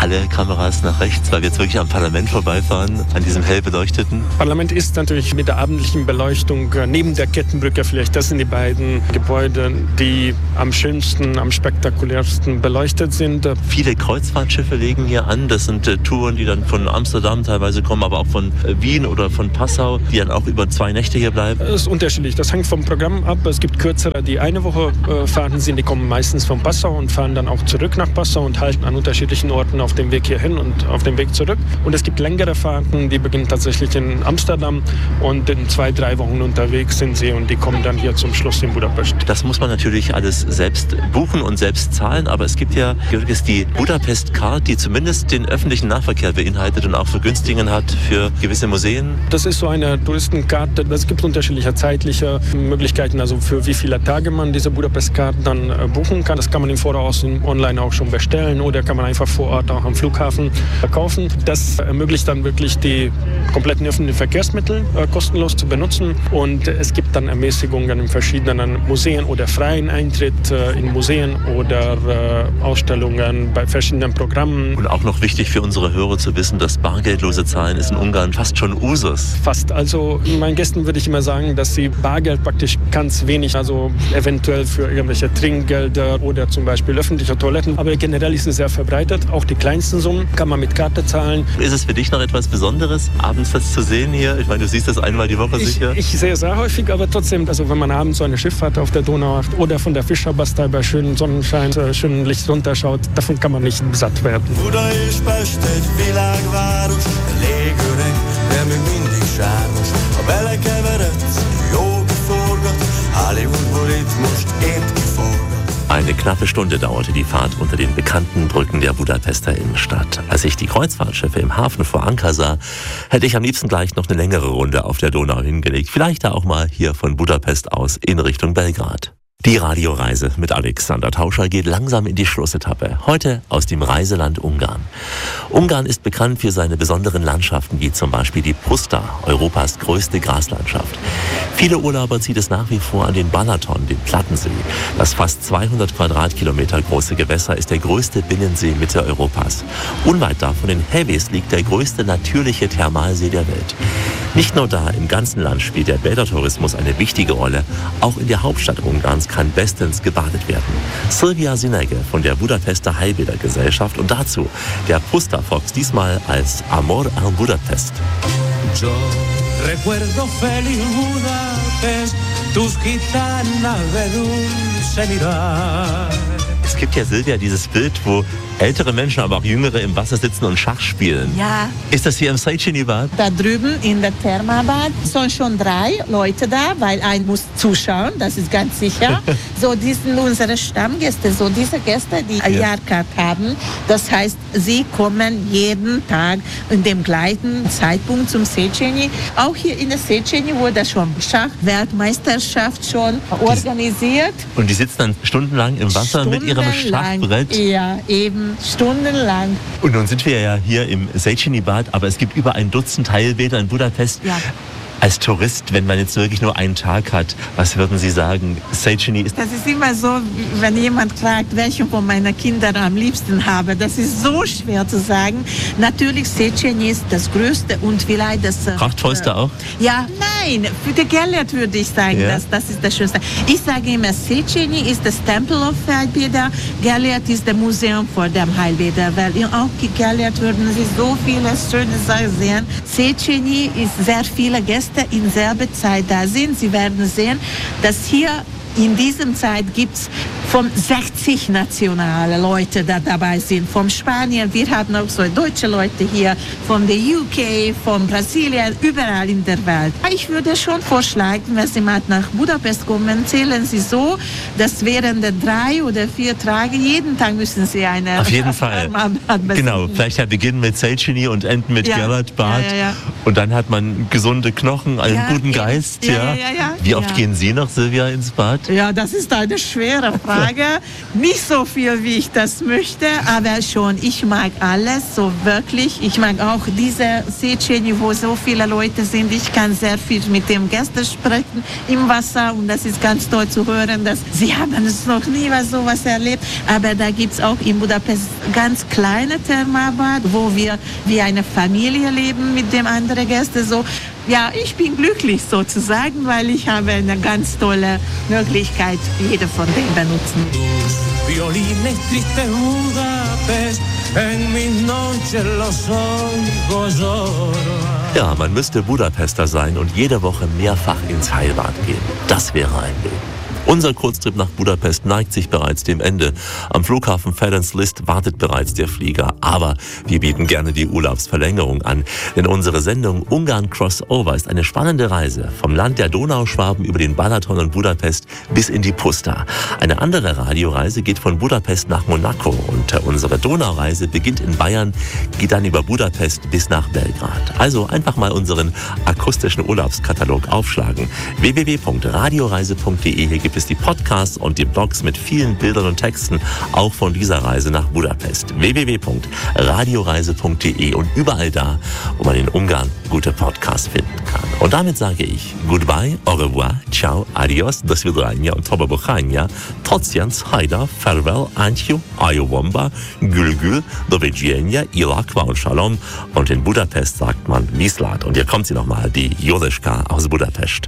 alle Kameras nach rechts, weil wir jetzt wirklich am Parlament vorbeifahren, an diesem hell beleuchteten. Parlament ist natürlich mit der abendlichen Beleuchtung neben der Kettenbrücke vielleicht, das sind die beiden Gebäude, die am schönsten, am spektakulärsten beleuchtet sind. Viele Kreuzfahrtschiffe legen hier an. Das sind Touren, die dann von Amsterdam teilweise kommen, aber auch von Wien oder von Passau, die dann auch über 2 Nächte hier bleiben. Das ist unterschiedlich. Das hängt vom Programm ab. Es gibt kürzere, die eine Woche fahren sind. Die kommen meistens von Passau und fahren dann auch zurück nach Passau und halten an unterschiedlichen Orten auf dem Weg hierhin und auf dem Weg zurück. Und es gibt längere Fahrten, die beginnen tatsächlich in Amsterdam und in 2-3 Wochen unterwegs sind sie und die kommen dann hier zum Schluss in Budapest. Das muss man natürlich alles selbst buchen und selbst zahlen, aber es gibt ja die Budapest Card, die zumindest den öffentlichen Nahverkehr beinhaltet und auch Vergünstigungen hat für gewisse Museen. Das ist so eine Touristenkarte. Es gibt unterschiedliche zeitliche Möglichkeiten, also für wie viele Tage man diese Budapest Card dann buchen kann. Das kann man im Voraus online auch schon bestellen oder kann man einfach vor Ort auch am Flughafen kaufen. Das ermöglicht dann wirklich die kompletten öffentlichen Verkehrsmittel kostenlos zu benutzen und es gibt dann Ermäßigungen in verschiedenen Museen oder freien Eintritt in Museen oder Ausstellungen bei verschiedenen Programmen. Und auch noch wichtig für unsere Hörer zu wissen, dass bargeldlose Zahlen ist in Ungarn fast schon Usus. Fast. Also meinen Gästen würde ich immer sagen, dass sie Bargeld praktisch ganz wenig, also eventuell für irgendwelche Trinkgelder oder zum Beispiel öffentliche Toiletten, aber generell ist es sehr verbreitet. Auch die kleinsten Summen kann man mit Karte zahlen. Ist es für dich noch etwas Besonderes, abends das zu sehen hier? Ich meine, du siehst das einmal die Woche sicher. Ich sehe es sehr häufig, aber trotzdem, also wenn man abends so eine Schifffahrt auf der Donau macht oder von der Fischerbastei bei schönem Sonnenschein, schönem Licht runterschaut, davon kann man nicht satt werden. Buda és Pest egy világváros, légöreg, de még mindig sármos. Ha belekeveredsz, jó kiforgat, Hollywoodból itt most épp kiforgat. Eine knappe Stunde dauerte die Fahrt unter den bekannten Brücken der Budapester Innenstadt. Als ich die Kreuzfahrtschiffe im Hafen vor Anker sah, hätte ich am liebsten gleich noch eine längere Runde auf der Donau hingelegt. Vielleicht da auch mal hier von Budapest aus in Richtung Belgrad. Die Radioreise mit Alexander Tauscher geht langsam in die Schlussetappe. Heute aus dem Reiseland Ungarn. Ungarn ist bekannt für seine besonderen Landschaften, wie zum Beispiel die Puszta, Europas größte Graslandschaft. Viele Urlauber zieht es nach wie vor an den Balaton, den Plattensee. Das fast 200 Quadratkilometer große Gewässer ist der größte Binnensee Mitteleuropas. Unweit davon in Heves liegt der größte natürliche Thermalsee der Welt. Nicht nur da, im ganzen Land spielt der Bädertourismus eine wichtige Rolle. Auch in der Hauptstadt Ungarns kann bestens gebadet werden. Silvia Sinege von der Budapester Heilbädergesellschaft und dazu der Puszta Fox, diesmal als Amor an Budapest. Yo recuerdo feliz Budapest, tus gitanas de dulce mirar. Es gibt ja, Silvia, dieses Bild, wo ältere Menschen, aber auch jüngere im Wasser sitzen und Schach spielen. Ja. Ist das hier im Széchenyi-Bad? Da drüben in der Thermalbad sind schon 3 Leute da, weil ein muss zuschauen, das ist ganz sicher. So, die sind unsere Stammgäste, so diese Gäste, die eine Jahrkarte haben. Das heißt, sie kommen jeden Tag in dem gleichen Zeitpunkt zum Széchenyi. Auch hier in der Széchenyi wurde schon Schach-Weltmeisterschaft schon organisiert. Und die sitzen dann stundenlang im Wasser mit ihrem Schachbrett? Ja, eben stundenlang. Und nun sind wir ja hier im Széchenyi-Bad, aber es gibt über ein Dutzend Heilbäder in Budapest. Ja. Als Tourist, wenn man jetzt wirklich nur einen Tag hat, was würden Sie sagen? Széchenyi ist... Das ist immer so, wenn jemand fragt, welchen von meinen Kindern am liebsten habe. Das ist so schwer zu sagen. Natürlich, Széchenyi ist das Größte und vielleicht das... Prachtvollste auch? Ja, nein, für die Gellert würde ich sagen, ja. das ist das Schönste. Ich sage immer, Széchenyi ist das Tempel of Heilbäder, Gellert ist das Museum vor dem Heilbäder, weil auch in Gellert würden Sie so viele schöne Sachen sehen. Széchenyi ist sehr viele Gäste in selber Zeit da sind. Sie werden sehen, dass hier in dieser Zeit gibt es von 60 nationale Leute, die dabei sind. Von Spanien, wir haben auch so deutsche Leute hier, von der UK, von Brasilien, überall in der Welt. Ich würde schon vorschlagen, wenn Sie mal nach Budapest kommen, zählen Sie so, dass während der 3 oder 4 Tage, jeden Tag müssen Sie eine... Auf jeden Fall. Genau, vielleicht ja beginnen mit Széchenyi und enden mit Gerlert-Bad. Ja. Und dann hat man gesunde Knochen, einen guten Geist. Ja. Wie oft gehen Sie noch, Silvia, ins Bad? Monat? Ja, das ist eine schwere Frage. Nicht so viel, wie ich das möchte, aber schon. Ich mag alles, so wirklich. Ich mag auch diese Széchenyi, wo so viele Leute sind. Ich kann sehr viel mit dem Gästen sprechen im Wasser und das ist ganz toll zu hören, dass sie haben es noch nie sowas erlebt. Aber da gibt es auch in Budapest ganz kleine Thermalbad, wo wir wie eine Familie leben mit dem anderen Gästen. So, ja, ich bin glücklich sozusagen, weil ich habe eine ganz tolle Möglichkeit, jede von denen benutzen. Violines triste Budapest, en mis noches los oigo llorar. Ja, man müsste Budapester sein und jede Woche mehrfach ins Heilbad gehen. Das wäre ein Leben. Unser Kurztrip nach Budapest neigt sich bereits dem Ende. Am Flughafen Ferenc Liszt wartet bereits der Flieger. Aber wir bieten gerne die Urlaubsverlängerung an. Denn unsere Sendung Ungarn Crossover ist eine spannende Reise vom Land der Donauschwaben über den Balaton und Budapest bis in die Puszta. Eine andere Radioreise geht von Budapest nach Monaco. Und unsere Donaureise beginnt in Bayern, geht dann über Budapest bis nach Belgrad. Also einfach mal unseren akustischen Urlaubskatalog aufschlagen. www.radioreise.de. Hier gibt es die Podcasts und die Blogs mit vielen Bildern und Texten, auch von dieser Reise nach Budapest. www.radioreise.de und überall da, wo man in Ungarn gute Podcasts finden kann. Und damit sage ich Goodbye, au revoir, ciao, adios, do svidania und toba bochania, Tocians, Haida, Farewell, Antju, Ayowomba, Gülgül, do widzenia, Ilakwa und Shalom. Und in Budapest sagt man Viszlát. Und hier kommt sie nochmal, die Jodeschka aus Budapest.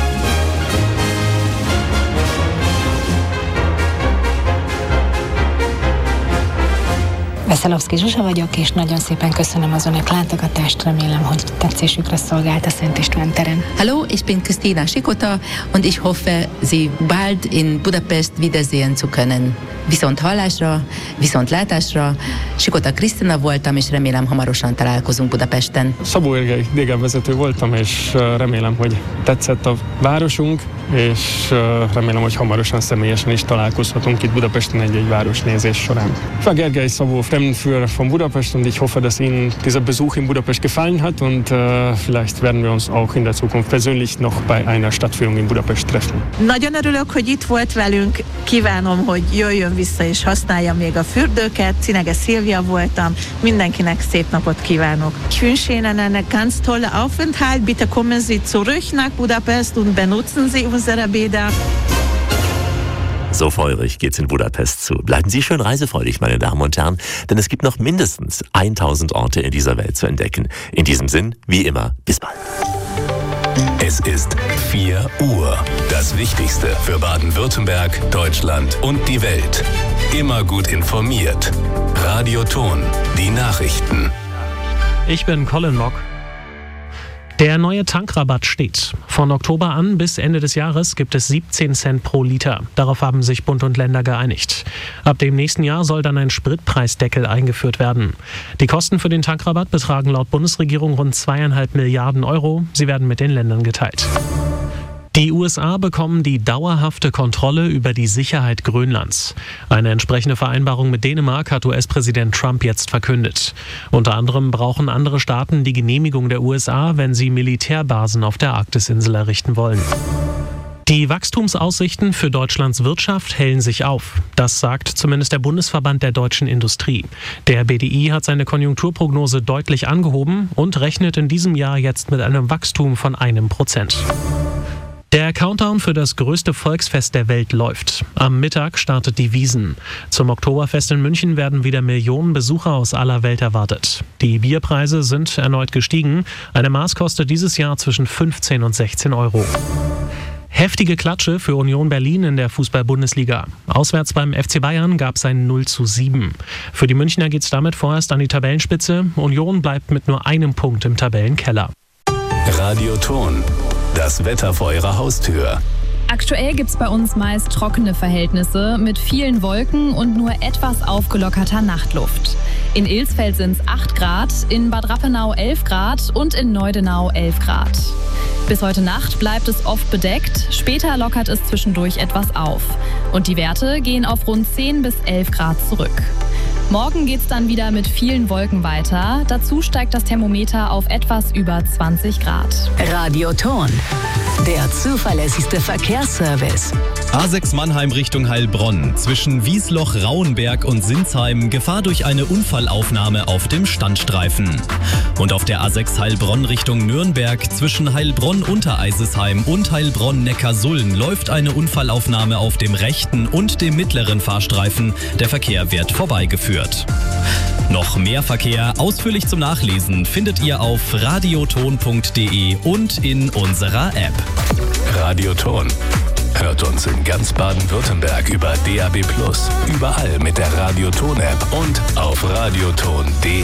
Veszelovszky Zsuzsa vagyok, és nagyon szépen köszönöm az önök látogatást, remélem, hogy tetszésükre szolgált a Szent István terem. Hallo, ich bin Christina Sikota und ich hoffe, Sie bald in Budapest wiedersehen zu können. Viszont hallásra, viszont látásra. Sikota Krisztina voltam, és remélem hamarosan találkozunk Budapesten. Szabó Gergely dégelvezető voltam, és remélem, hogy tetszett a városunk, és remélem, hogy hamarosan személyesen is találkozhatunk itt Budapesten egy városnézés során. Ich war Gergely Szabó, Fremdenführer von Budapest und ich hoffe, dass Ihnen dieser Besuch in Budapest gefallen hat und vielleicht werden wir uns auch in der Zukunft persönlich noch bei einer Stadtführung in Budapest treffen. Nagyon örülök, hogy itt volt velünk. Kívánom, hogy jöjjön vissza és használja még a fürdőket. Cinege Szilvia voltam. Mindenkinek szép napot kívánok. Ich wünsche Ihnen einen ganz tollen Aufenthalt. Bitte kommen Sie zurück nach Budapest und benutzen Sie unsere Bäder. So feurig geht's in Budapest zu. Bleiben Sie schön reisefreudig, meine Damen und Herren, denn es gibt noch mindestens 1000 Orte in dieser Welt zu entdecken. In diesem Sinn, wie immer, bis bald. Es ist 4 Uhr. Das Wichtigste für Baden-Württemberg, Deutschland und die Welt. Immer gut informiert. Radio Ton, die Nachrichten. Ich bin Colin Mock. Der neue Tankrabatt steht. Von Oktober an bis Ende des Jahres gibt es 17 Cent pro Liter. Darauf haben sich Bund und Länder geeinigt. Ab dem nächsten Jahr soll dann ein Spritpreisdeckel eingeführt werden. Die Kosten für den Tankrabatt betragen laut Bundesregierung rund 2,5 Milliarden Euro. Sie werden mit den Ländern geteilt. Die USA bekommen die dauerhafte Kontrolle über die Sicherheit Grönlands. Eine entsprechende Vereinbarung mit Dänemark hat US-Präsident Trump jetzt verkündet. Unter anderem brauchen andere Staaten die Genehmigung der USA, wenn sie Militärbasen auf der Arktisinsel errichten wollen. Die Wachstumsaussichten für Deutschlands Wirtschaft hellen sich auf. Das sagt zumindest der Bundesverband der deutschen Industrie. Der BDI hat seine Konjunkturprognose deutlich angehoben und rechnet in diesem Jahr jetzt mit einem Wachstum von 1%. Der Countdown für das größte Volksfest der Welt läuft. Am Mittag startet die Wiesn. Zum Oktoberfest in München werden wieder Millionen Besucher aus aller Welt erwartet. Die Bierpreise sind erneut gestiegen. Eine Maß kostet dieses Jahr zwischen 15 und 16 Euro. Heftige Klatsche für Union Berlin in der Fußball-Bundesliga. Auswärts beim FC Bayern gab es ein 0:7. Für die Münchner geht es damit vorerst an die Tabellenspitze. Union bleibt mit nur einem Punkt im Tabellenkeller. Radio Ton. Das Wetter vor Ihrer Haustür. Aktuell gibt es bei uns meist trockene Verhältnisse mit vielen Wolken und nur etwas aufgelockerter Nachtluft. In Ilsfeld sind es 8 Grad, in Bad Rappenau 11 Grad und in Neudenau 11 Grad. Bis heute Nacht bleibt es oft bedeckt, später lockert es zwischendurch etwas auf. Und die Werte gehen auf rund 10 bis 11 Grad zurück. Morgen geht's dann wieder mit vielen Wolken weiter. Dazu steigt das Thermometer auf etwas über 20 Grad. Radio Ton, der zuverlässigste Verkehrsservice. A6 Mannheim Richtung Heilbronn. Zwischen Wiesloch-Rauenberg und Sinsheim Gefahr durch eine Unfallaufnahme auf dem Standstreifen. Und auf der A6 Heilbronn Richtung Nürnberg zwischen Heilbronn-Untereisesheim und Heilbronn-Neckarsulm läuft eine Unfallaufnahme auf dem rechten und dem mittleren Fahrstreifen. Der Verkehr wird vorbeigeführt. Noch mehr Verkehr ausführlich zum Nachlesen findet ihr auf radioton.de und in unserer App. Radioton. Hört uns in ganz Baden-Württemberg über DAB+, überall mit der Radioton-App und auf radioton.de.